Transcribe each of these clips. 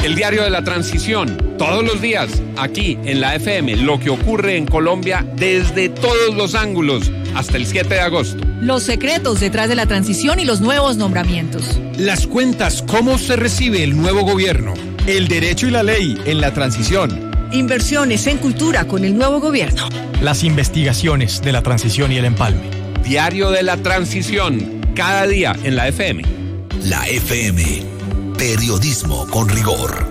El diario de la transición, todos los días, aquí en la FM, lo que ocurre en Colombia desde todos los ángulos, hasta el 7 de agosto. Los secretos detrás de la transición y los nuevos nombramientos. Las cuentas, cómo se recibe el nuevo gobierno. El derecho y la ley en la transición. Inversiones en cultura con el nuevo gobierno. Las investigaciones de la transición y el empalme. Diario de la transición, cada día en la FM. La FM, periodismo con rigor.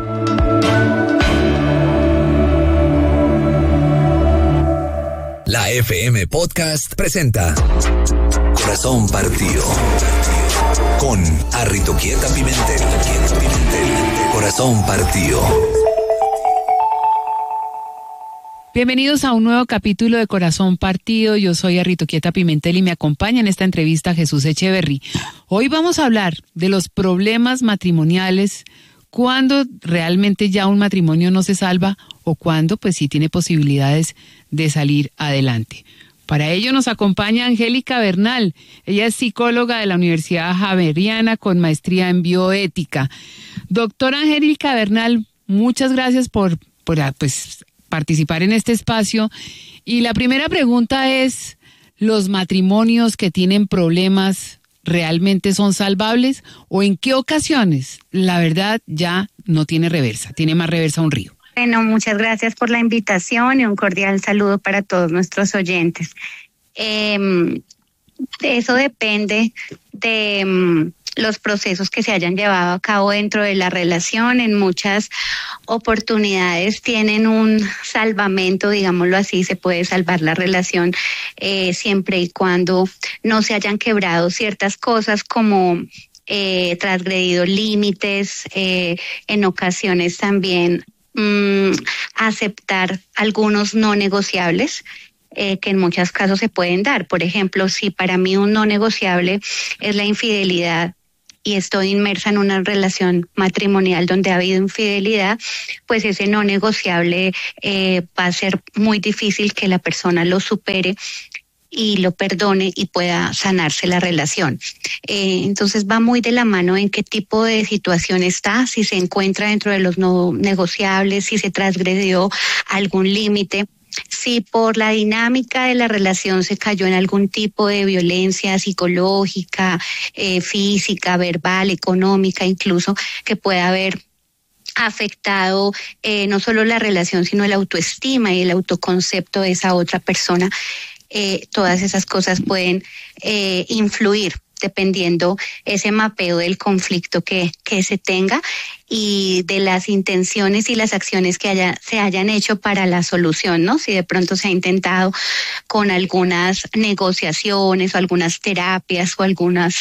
La FM Podcast presenta Corazón Partido con Arritoquieta Pimentel. Corazón Partido. Bienvenidos a un nuevo capítulo de Corazón Partido. Yo soy Arritoquieta Pimentel y me acompaña en esta entrevista Jesús Echeverry. Hoy vamos a hablar de los problemas matrimoniales, cuándo realmente ya un matrimonio no se salva o cuándo pues sí tiene posibilidades de salir adelante. Para ello nos acompaña Angélica Bernal. Ella es psicóloga de la Universidad Javeriana con maestría en bioética. Doctora Angélica Bernal, muchas gracias por participar en este espacio. Y la primera pregunta es, ¿los matrimonios que tienen problemas realmente son salvables? ¿O en qué ocasiones la verdad ya no tiene reversa, tiene más reversa un río? Bueno, muchas gracias por la invitación y un cordial saludo para todos nuestros oyentes. Eso depende de los procesos que se hayan llevado a cabo dentro de la relación. En muchas oportunidades tienen un salvamento, digámoslo así, se puede salvar la relación siempre y cuando no se hayan quebrado ciertas cosas como transgredido límites, en ocasiones también aceptar algunos no negociables que en muchos casos se pueden dar. Por ejemplo, si para mí un no negociable es la infidelidad y estoy inmersa en una relación matrimonial donde ha habido infidelidad, pues ese no negociable va a ser muy difícil que la persona lo supere y lo perdone y pueda sanarse la relación. Entonces va muy de la mano en qué tipo de situación está, si se encuentra dentro de los no negociables, si se transgredió algún límite, si por la dinámica de la relación se cayó en algún tipo de violencia psicológica, física, verbal, económica, incluso que pueda haber afectado no solo la relación, sino la autoestima y el autoconcepto de esa otra persona. Todas esas cosas pueden influir dependiendo ese mapeo del conflicto que se tenga y de las intenciones y las acciones que se hayan hecho para la solución, ¿no? Si de pronto se ha intentado con algunas negociaciones o algunas terapias o algunas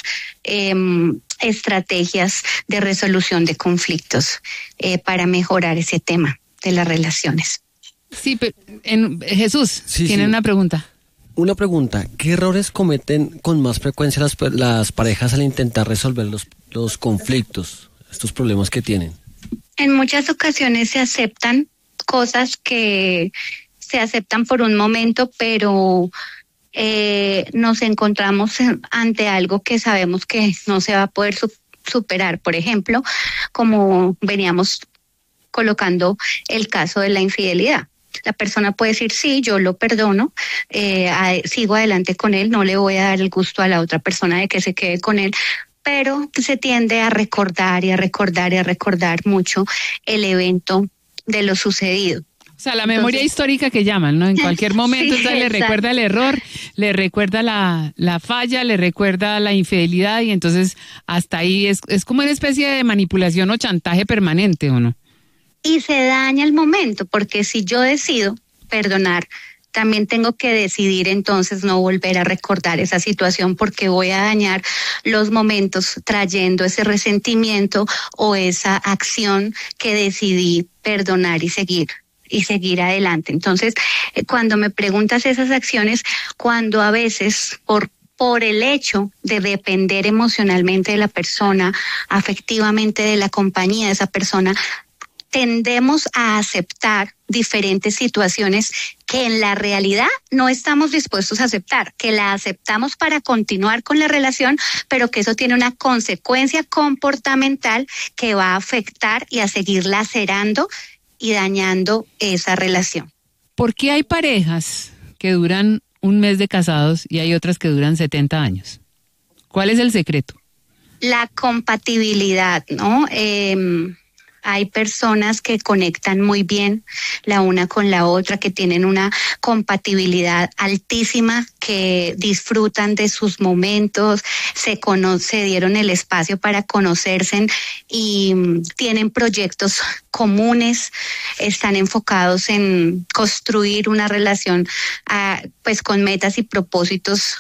estrategias de resolución de conflictos para mejorar ese tema de las relaciones. Sí, pero Jesús, tiene una pregunta. Una pregunta, ¿qué errores cometen con más frecuencia las parejas al intentar resolver los conflictos, estos problemas que tienen? En muchas ocasiones se aceptan cosas que se aceptan por un momento, pero nos encontramos ante algo que sabemos que no se va a poder superar. Por ejemplo, como veníamos colocando el caso de la infidelidad. La persona puede decir, sí, yo lo perdono, sigo adelante con él, no le voy a dar el gusto a la otra persona de que se quede con él, pero se tiende a recordar y a recordar y a recordar mucho el evento de lo sucedido. O sea, la memoria histórica que llaman, ¿no? En cualquier momento sí, le recuerda el error, le recuerda la falla, le recuerda la infidelidad y entonces hasta ahí es como una especie de manipulación o chantaje permanente, ¿o no? Y se daña el momento, porque si yo decido perdonar, también tengo que decidir entonces no volver a recordar esa situación porque voy a dañar los momentos trayendo ese resentimiento o esa acción que decidí perdonar y seguir adelante. Entonces, cuando me preguntas esas acciones, cuando a veces por el hecho de depender emocionalmente de la persona, afectivamente de la compañía de esa persona, tendemos a aceptar diferentes situaciones que en la realidad no estamos dispuestos a aceptar, que la aceptamos para continuar con la relación, pero que eso tiene una consecuencia comportamental que va a afectar y a seguir lacerando y dañando esa relación. ¿Por qué hay parejas que duran un mes de casados y hay otras que duran 70 años? ¿Cuál es el secreto? La compatibilidad, ¿no? Hay personas que conectan muy bien la una con la otra, que tienen una compatibilidad altísima, que disfrutan de sus momentos, se dieron el espacio para conocerse y tienen proyectos comunes, están enfocados en construir una relación pues con metas y propósitos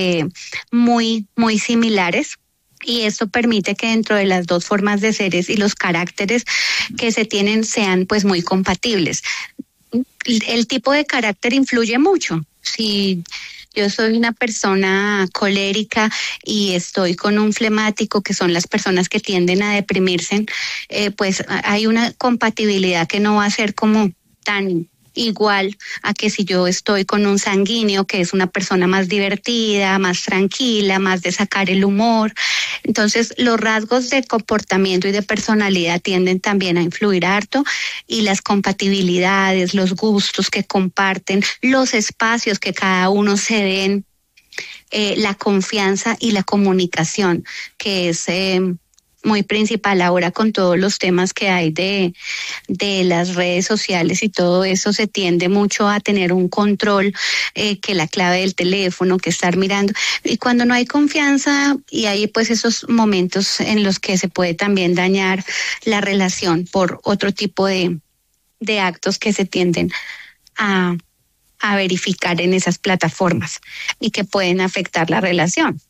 muy, muy similares. Y esto permite que dentro de las dos formas de seres y los caracteres que se tienen sean pues muy compatibles. El tipo de carácter influye mucho. Si yo soy una persona colérica y estoy con un flemático, que son las personas que tienden a deprimirse, pues hay una compatibilidad que no va a ser como tan igual a que si yo estoy con un sanguíneo, que es una persona más divertida, más tranquila, más de sacar el humor. Entonces, los rasgos de comportamiento y de personalidad tienden también a influir harto, y las compatibilidades, los gustos que comparten, los espacios que cada uno se den, la confianza y la comunicación, que es muy principal ahora con todos los temas que hay de las redes sociales y todo eso. Se tiende mucho a tener un control, que la clave del teléfono, que estar mirando, y cuando no hay confianza, y hay pues esos momentos en los que se puede también dañar la relación por otro tipo de actos que se tienden a verificar en esas plataformas y que pueden afectar la relación.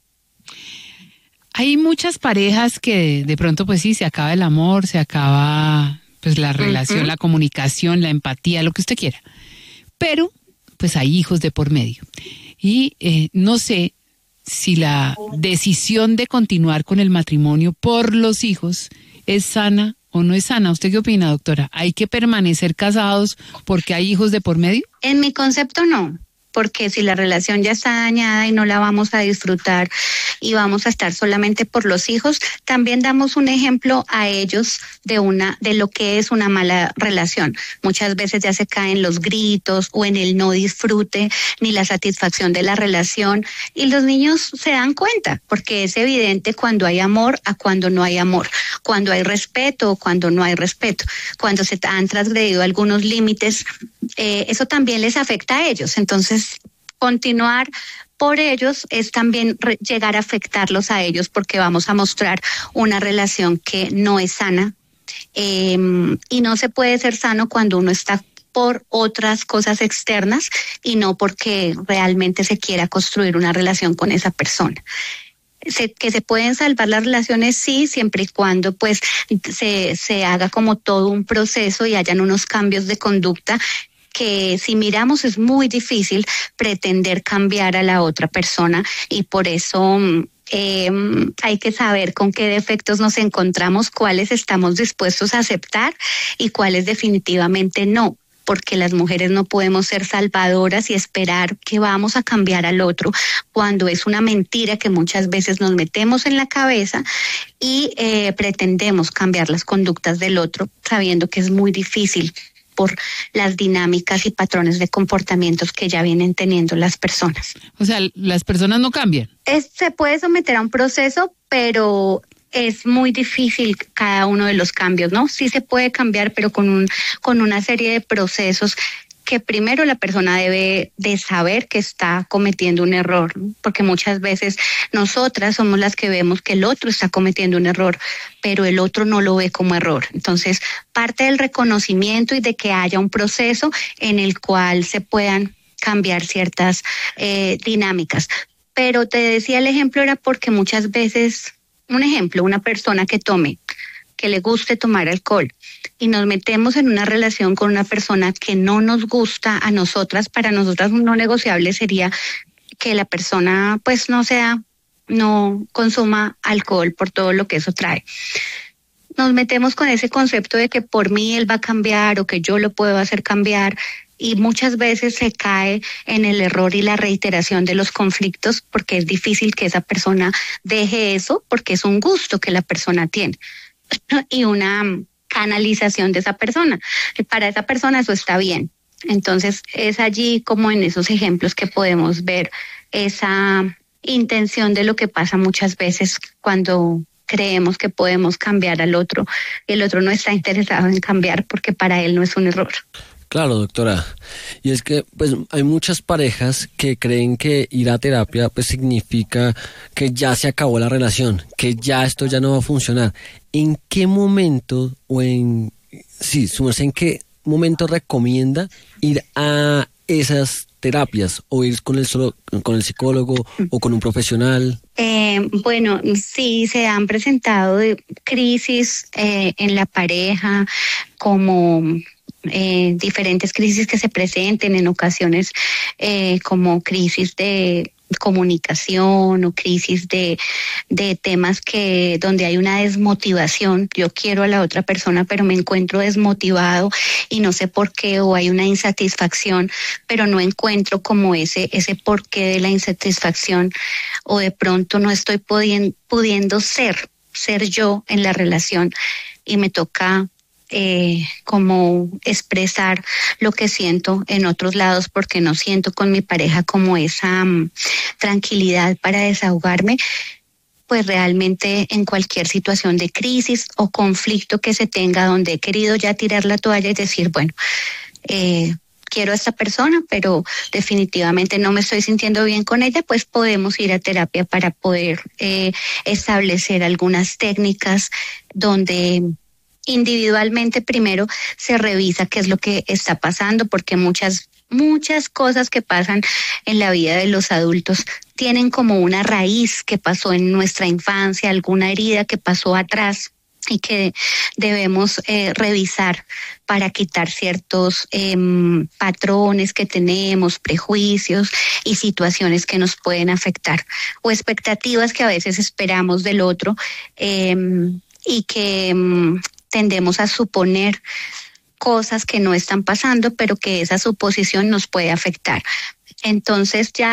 Hay muchas parejas que de pronto pues sí, se acaba el amor, se acaba pues la relación, la comunicación, la empatía, lo que usted quiera. Pero pues hay hijos de por medio. Y no sé si la decisión de continuar con el matrimonio por los hijos es sana o no es sana. ¿Usted qué opina, doctora? ¿Hay que permanecer casados porque hay hijos de por medio? En mi concepto no. Porque si la relación ya está dañada y no la vamos a disfrutar y vamos a estar solamente por los hijos, también damos un ejemplo a ellos de lo que es una mala relación. Muchas veces ya se caen los gritos o en el no disfrute ni la satisfacción de la relación, y los niños se dan cuenta, porque es evidente cuando hay amor a cuando no hay amor, cuando hay respeto o cuando no hay respeto, cuando se han transgredido algunos límites. Eso también les afecta a ellos. Entonces, continuar por ellos es también llegar a afectarlos a ellos, porque vamos a mostrar una relación que no es sana, y no se puede ser sano cuando uno está por otras cosas externas y no porque realmente se quiera construir una relación con esa persona. Que se pueden salvar las relaciones, sí, siempre y cuando pues se haga como todo un proceso y hayan unos cambios de conducta, que si miramos es muy difícil pretender cambiar a la otra persona, y por eso hay que saber con qué defectos nos encontramos, cuáles estamos dispuestos a aceptar y cuáles definitivamente no, porque las mujeres no podemos ser salvadoras y esperar que vamos a cambiar al otro, cuando es una mentira que muchas veces nos metemos en la cabeza y pretendemos cambiar las conductas del otro, sabiendo que es muy difícil por las dinámicas y patrones de comportamientos que ya vienen teniendo las personas. O sea, las personas no cambian. Se puede someter a un proceso, pero es muy difícil cada uno de los cambios, ¿no? Sí se puede cambiar, pero con una serie de procesos que primero la persona debe de saber que está cometiendo un error, ¿no? Porque muchas veces nosotras somos las que vemos que el otro está cometiendo un error, pero el otro no lo ve como error. Entonces, parte del reconocimiento y de que haya un proceso en el cual se puedan cambiar ciertas dinámicas. Pero te decía, el ejemplo era porque muchas veces, un ejemplo, una persona que le guste tomar alcohol, y nos metemos en una relación con una persona que no nos gusta a nosotras, para nosotras un no negociable sería que la persona pues no consuma alcohol por todo lo que eso trae. nos metemos con ese concepto de que por mí él va a cambiar o que yo lo puedo hacer cambiar, y muchas veces se cae en el error y la reiteración de los conflictos, porque es difícil que esa persona deje eso, porque es un gusto que la persona tiene y una canalización de esa persona. Para esa persona eso está bien. Entonces es allí como en esos ejemplos que podemos ver esa intención de lo que pasa muchas veces cuando creemos que podemos cambiar al otro y el otro no está interesado en cambiar porque para él no es un error. Claro, doctora. Y es que pues hay muchas parejas que creen que ir a terapia pues significa que ya se acabó la relación, que ya esto ya no va a funcionar. ¿En qué momento en qué momento recomienda ir a esas terapias o ir con el psicólogo o con un profesional? Bueno, sí, se han presentado crisis en la pareja, como diferentes crisis que se presenten en ocasiones, como crisis de comunicación o crisis de temas donde hay una desmotivación. Yo quiero a la otra persona, pero me encuentro desmotivado y no sé por qué, o hay una insatisfacción, pero no encuentro como ese porqué de la insatisfacción, o de pronto no estoy pudiendo ser yo en la relación y me toca como expresar lo que siento en otros lados porque no siento con mi pareja como esa tranquilidad para desahogarme. Pues realmente en cualquier situación de crisis o conflicto que se tenga donde he querido ya tirar la toalla y decir, bueno, quiero a esta persona, pero definitivamente no me estoy sintiendo bien con ella, pues podemos ir a terapia para poder establecer algunas técnicas donde individualmente primero se revisa qué es lo que está pasando, porque muchas cosas que pasan en la vida de los adultos tienen como una raíz que pasó en nuestra infancia, alguna herida que pasó atrás y que debemos revisar para quitar ciertos patrones que tenemos, prejuicios y situaciones que nos pueden afectar, o expectativas que a veces esperamos del otro y que tendemos a suponer cosas que no están pasando, pero que esa suposición nos puede afectar. Entonces ya